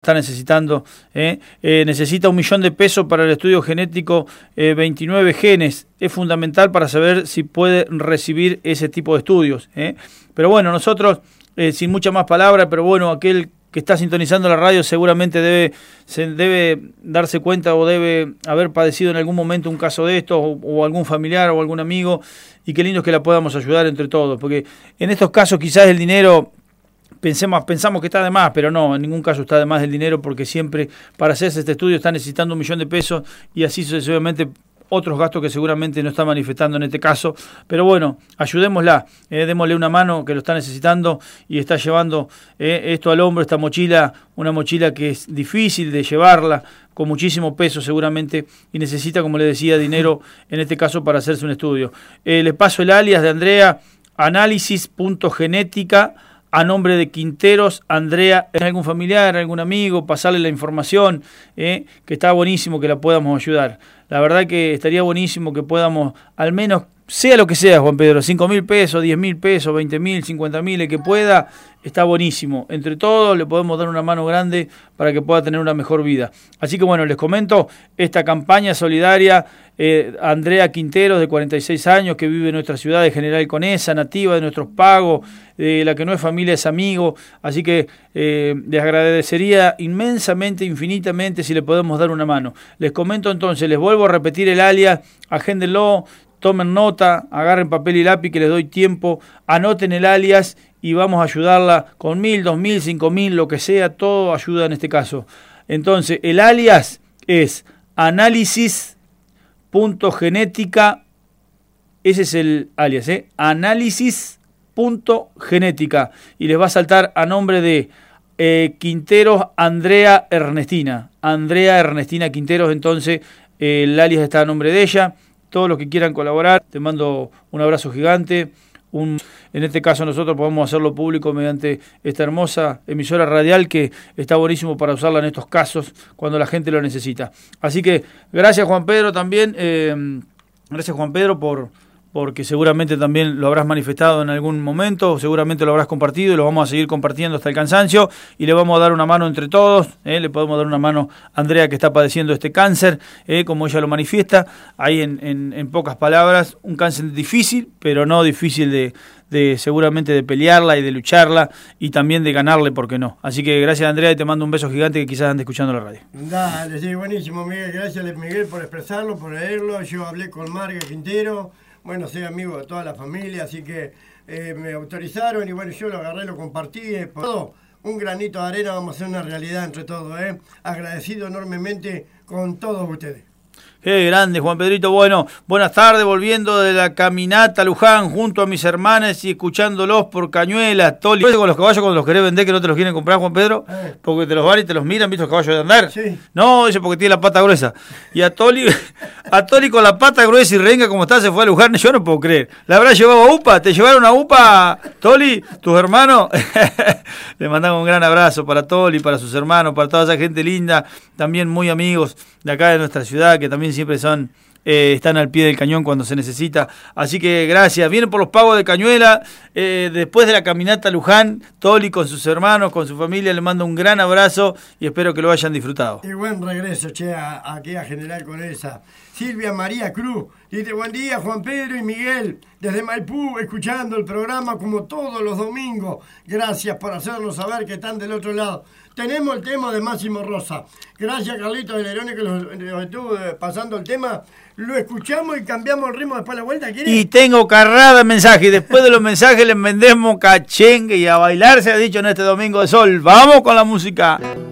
está necesitando. Necesita 1 millón de pesos para el estudio genético 29 genes. Es fundamental para saber si puede recibir ese tipo de estudios. Pero bueno, nosotros, sin mucha más palabra, pero bueno, aquel que está sintonizando la radio seguramente debe darse cuenta o debe haber padecido en algún momento un caso de esto, o algún familiar o algún amigo, y qué lindo es que la podamos ayudar entre todos, porque en estos casos quizás el dinero pensamos que está de más, pero no, en ningún caso está de más el dinero, porque siempre para hacerse este estudio está necesitando 1 millón de pesos y así sucesivamente otros gastos que seguramente no está manifestando en este caso. Pero bueno, ayudémosla, démosle una mano, que lo está necesitando y está llevando esto al hombro, esta mochila, una mochila que es difícil de llevarla, con muchísimo peso seguramente, y necesita, como le decía, dinero en este caso para hacerse un estudio. Le paso el alias de Andrea, análisis.genética, a nombre de Quinteros. Andrea, algún familiar, algún amigo, pasarle la información, que está buenísimo que la podamos ayudar. La verdad que estaría buenísimo que podamos, al menos, sea lo que sea, Juan Pedro, 5.000 pesos, 10.000 pesos, 20.000, 50.000, el que pueda, está buenísimo. Entre todos le podemos dar una mano grande para que pueda tener una mejor vida. Así que bueno, les comento esta campaña solidaria. Andrea Quinteros, de 46 años, que vive en nuestra ciudad de General Conesa, nativa de nuestros pagos, la que no es familia es amigo, así que les agradecería inmensamente, infinitamente, si le podemos dar una mano. Les comento entonces, les vuelvo a repetir el alias, agéndenlo, tomen nota, agarren papel y lápiz que les doy tiempo, anoten el alias y vamos a ayudarla con 1.000, 2.000, 5.000, lo que sea, todo ayuda en este caso. Entonces, el alias es análisis.genética, ese es el alias, análisis.genética, y les va a saltar a nombre de Quinteros Andrea Ernestina Quinteros. Entonces el alias está a nombre de ella. Todos los que quieran colaborar, te mando un abrazo gigante. En este caso nosotros podemos hacerlo público mediante esta hermosa emisora radial que está buenísimo para usarla en estos casos cuando la gente lo necesita. Así que gracias, Juan Pedro, también. Gracias, Juan Pedro, porque seguramente también lo habrás manifestado en algún momento, seguramente lo habrás compartido y lo vamos a seguir compartiendo hasta el cansancio, y le vamos a dar una mano entre todos. Le podemos dar una mano a Andrea, que está padeciendo este cáncer, como ella lo manifiesta, ahí en pocas palabras, un cáncer difícil, pero no difícil de seguramente de pelearla y de lucharla y también de ganarle, ¿por qué no? Así que gracias, Andrea, y te mando un beso gigante, que quizás ande escuchando la radio. Dale, sí, buenísimo, Miguel. Gracias, Miguel, por expresarlo, por leerlo. Yo hablé con Marga Quintero. Bueno, soy amigo de toda la familia, así que me autorizaron y bueno, yo lo agarré, lo compartí. Por todo, un granito de arena, vamos a hacer una realidad entre todos. Agradecido enormemente con todos ustedes. Qué grande, Juan Pedrito. Bueno, buenas tardes, volviendo de la caminata a Luján junto a mis hermanas y escuchándolos por Cañuelas, Toli. ¿Con los caballos cuando los querés vender que no te los quieren comprar, Juan Pedro? Porque te los van y te los miran, ¿viste los caballos de andar? Sí. No, eso porque tiene la pata gruesa. Y a Toli con la pata gruesa y renga como está, se fue a Luján. Yo no puedo creer. ¿La habrá llevado a UPA? ¿Te llevaron a UPA, Toli, tus hermanos? Le mandamos un gran abrazo para Toli, para sus hermanos, para toda esa gente linda, también muy amigos de acá de nuestra ciudad, que también siempre están al pie del cañón cuando se necesita. Así que gracias. Vienen por los pagos de Cañuela, después de la caminata a Luján. Toli con sus hermanos, con su familia, le mando un gran abrazo y espero que lo hayan disfrutado. Y buen regreso, aquí a General Conesa. Silvia María Cruz dice: buen día, Juan Pedro y Miguel, desde Maipú, escuchando el programa como todos los domingos. Gracias por hacernos saber que están del otro lado. Tenemos el tema de Máximo Rosa. Gracias, Carlitos de Lerone, que los estuvo pasando el tema. Lo escuchamos y cambiamos el ritmo después de la vuelta. ¿Quieres? Y tengo carrada de mensajes. Y después de los mensajes les vendemos cachengue y a bailar, se ha dicho en este domingo de sol. ¡Vamos con la música!